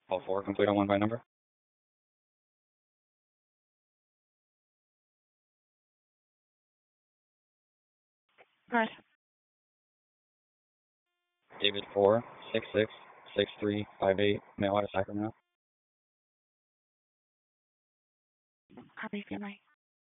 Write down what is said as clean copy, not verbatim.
All four complete on one by number. Right. David 4666358, mail out of Sacramento. Copy, family.